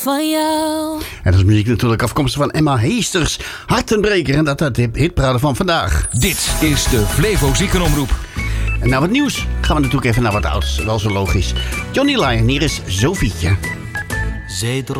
van jou. En dat is muziek natuurlijk afkomstig van Emma Heesters. Hartenbreker en dat uit de hitparade van vandaag. Dit is de Flevo Ziekenomroep. En na wat nieuws gaan we natuurlijk even naar wat ouds. Wel zo logisch. Johnny Lyon, hier is Sofietje. Zij